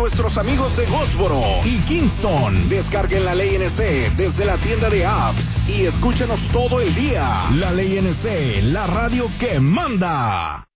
nuestros amigos de Gósboro y Kingston. Descarguen La Ley NC desde la tienda de apps y escúchenos todo el día. La Ley NC, la radio que manda.